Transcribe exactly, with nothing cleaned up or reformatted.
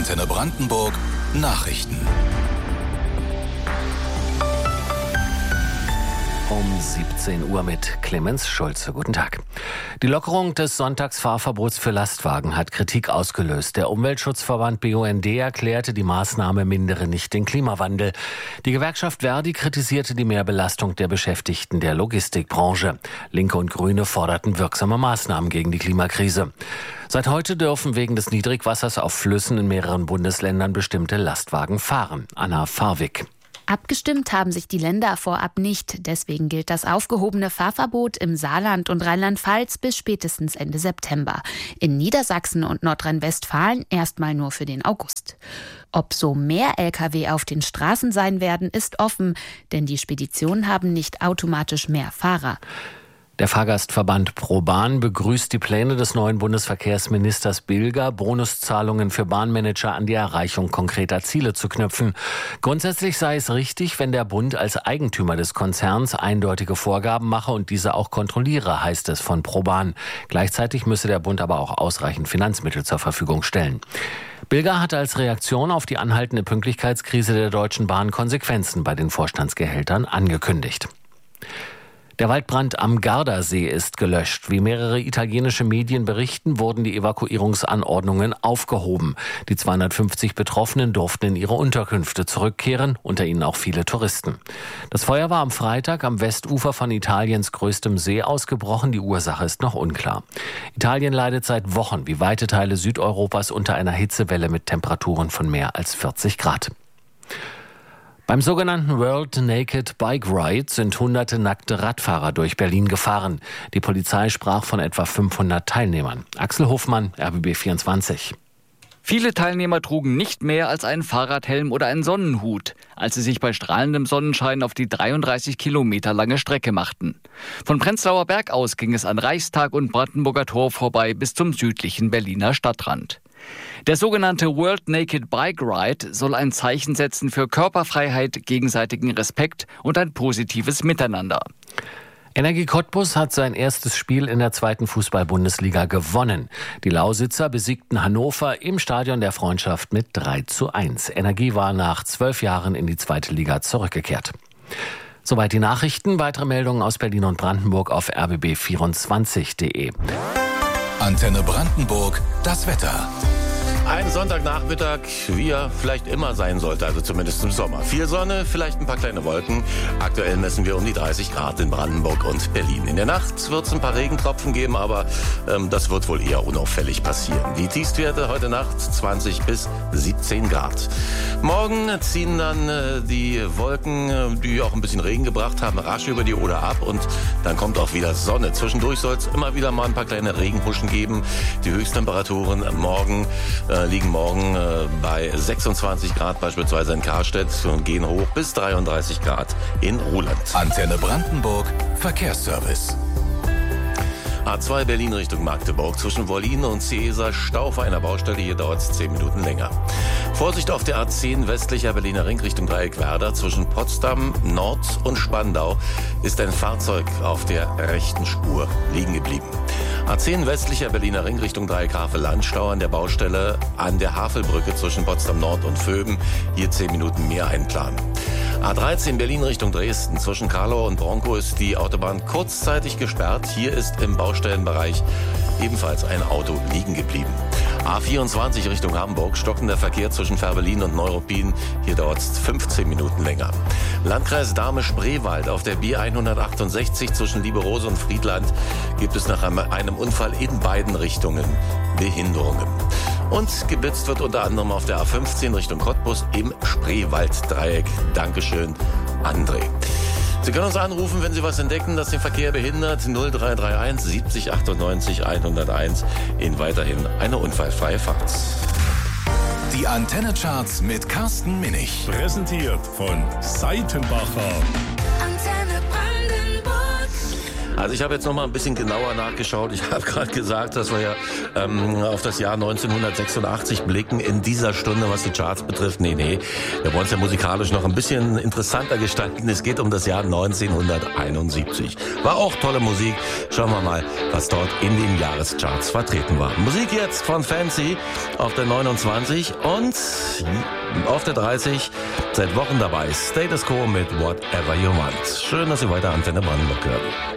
Antenne Brandenburg Nachrichten. Um siebzehn Uhr mit Clemens Schulze. Guten Tag. Die Lockerung des Sonntagsfahrverbots für Lastwagen hat Kritik ausgelöst. Der Umweltschutzverband B U N D erklärte, die Maßnahme mindere nicht den Klimawandel. Die Gewerkschaft Verdi kritisierte die Mehrbelastung der Beschäftigten der Logistikbranche. Linke und Grüne forderten wirksame Maßnahmen gegen die Klimakrise. Seit heute dürfen wegen des Niedrigwassers auf Flüssen in mehreren Bundesländern bestimmte Lastwagen fahren. Anna Farwig. Abgestimmt haben sich die Länder vorab nicht. Deswegen gilt das aufgehobene Fahrverbot im Saarland und Rheinland-Pfalz bis spätestens Ende September. In Niedersachsen und Nordrhein-Westfalen erstmal nur für den August. Ob so mehr L K W auf den Straßen sein werden, ist offen, denn die Speditionen haben nicht automatisch mehr Fahrer. Der Fahrgastverband ProBahn begrüßt die Pläne des neuen Bundesverkehrsministers Bilger, Bonuszahlungen für Bahnmanager an die Erreichung konkreter Ziele zu knüpfen. Grundsätzlich sei es richtig, wenn der Bund als Eigentümer des Konzerns eindeutige Vorgaben mache und diese auch kontrolliere, heißt es von ProBahn. Gleichzeitig müsse der Bund aber auch ausreichend Finanzmittel zur Verfügung stellen. Bilger hatte als Reaktion auf die anhaltende Pünktlichkeitskrise der Deutschen Bahn Konsequenzen bei den Vorstandsgehältern angekündigt. Der Waldbrand am Gardasee ist gelöscht. Wie mehrere italienische Medien berichten, wurden die Evakuierungsanordnungen aufgehoben. Die zweihundertfünfzig Betroffenen durften in ihre Unterkünfte zurückkehren, unter ihnen auch viele Touristen. Das Feuer war am Freitag am Westufer von Italiens größtem See ausgebrochen. Die Ursache ist noch unklar. Italien leidet seit Wochen, wie weite Teile Südeuropas, unter einer Hitzewelle mit Temperaturen von mehr als vierzig Grad. Beim sogenannten World Naked Bike Ride sind hunderte nackte Radfahrer durch Berlin gefahren. Die Polizei sprach von etwa fünfhundert Teilnehmern. Axel Hofmann, R B B vierundzwanzig. Viele Teilnehmer trugen nicht mehr als einen Fahrradhelm oder einen Sonnenhut, als sie sich bei strahlendem Sonnenschein auf die dreiunddreißig Kilometer lange Strecke machten. Von Prenzlauer Berg aus ging es an Reichstag und Brandenburger Tor vorbei bis zum südlichen Berliner Stadtrand. Der sogenannte World Naked Bike Ride soll ein Zeichen setzen für Körperfreiheit, gegenseitigen Respekt und ein positives Miteinander. Energie Cottbus hat sein erstes Spiel in der zweiten Fußball-Bundesliga gewonnen. Die Lausitzer besiegten Hannover im Stadion der Freundschaft mit drei zu eins. Energie war nach zwölf Jahren in die zweite Liga zurückgekehrt. Soweit die Nachrichten. Weitere Meldungen aus Berlin und Brandenburg auf r b b vierundzwanzig punkt de. Antenne Brandenburg, das Wetter. Ein Sonntagnachmittag, wie er vielleicht immer sein sollte, also zumindest im Sommer. Viel Sonne, vielleicht ein paar kleine Wolken. Aktuell messen wir um die dreißig Grad in Brandenburg und Berlin. In der Nacht wird es ein paar Regentropfen geben, aber ähm, das wird wohl eher unauffällig passieren. Die Tiefstwerte heute Nacht zwanzig bis siebzehn Grad. Morgen ziehen dann äh, die Wolken, die auch ein bisschen Regen gebracht haben, rasch über die Oder ab und dann kommt auch wieder Sonne. Zwischendurch soll es immer wieder mal ein paar kleine Regenhuschen geben. Die Höchsttemperaturen morgen äh, liegen morgen äh, bei sechsundzwanzig Grad beispielsweise in Karstedt und gehen hoch bis dreiunddreißig Grad in Ruhland. Antenne Brandenburg, Verkehrsservice. A zwei Berlin Richtung Magdeburg zwischen Wollin und Seeser Stau auf einer Baustelle. Hier dauert es zehn Minuten länger. Vorsicht auf der A zehn westlicher Berliner Ring Richtung Dreieck-Werder. Zwischen Potsdam Nord und Spandau ist ein Fahrzeug auf der rechten Spur liegen geblieben. A zehn westlicher Berliner Ring Richtung Dreieck-Havel-Land. Stau an der Baustelle an der Havelbrücke zwischen Potsdam Nord und Vöben. Hier zehn Minuten mehr einplanen. A dreizehn Berlin Richtung Dresden. Zwischen Karlau und Bronkow ist die Autobahn kurzzeitig gesperrt. Hier ist im Baustellenbereich ebenfalls ein Auto liegen geblieben. A vierundzwanzig Richtung Hamburg. Stockender Verkehr zwischen Fährberlin und Neuruppin. Hier dauert es fünfzehn Minuten länger. Landkreis Dahme-Spreewald. Auf der B hundertachtundsechzig zwischen Lieberose und Friedland gibt es nach einem Unfall in beiden Richtungen Behinderungen. Und geblitzt wird unter anderem auf der A fünfzehn Richtung Cottbus im Spreewalddreieck. Dankeschön, André. Sie können uns anrufen, wenn Sie was entdecken, das den Verkehr behindert. null drei drei eins siebzig achtundneunzig hunderteins. Ihnen weiterhin eine unfallfreie Fahrt. Die Antenne-Charts mit Carsten Minich. Präsentiert von Seitenbacher. Antenne Brandenburg. Also ich habe jetzt noch mal ein bisschen genauer nachgeschaut. Ich habe gerade gesagt, dass wir ja ähm, auf das Jahr neunzehnhundertsechsundachtzig blicken in dieser Stunde, was die Charts betrifft. Nee, nee, wir wollen es ja musikalisch noch ein bisschen interessanter gestalten. Es geht um das Jahr neunzehnhunderteinundsiebzig. War auch tolle Musik. Schauen wir mal, was dort in den Jahrescharts vertreten war. Musik jetzt von Fancy auf der neunundzwanzig und auf der dreißig seit Wochen dabei. Status Quo mit Whatever You Want. Schön, dass Sie weiter Antenne Brandenburg hören.